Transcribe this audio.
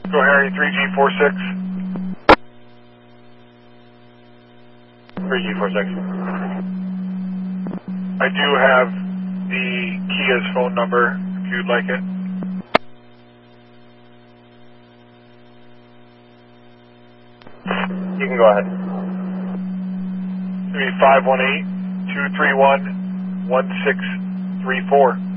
Go Harry, 3G46. 3G46. I do have the Kia's phone number, if you'd like it. You can go ahead. It's going to be 518-231-1634.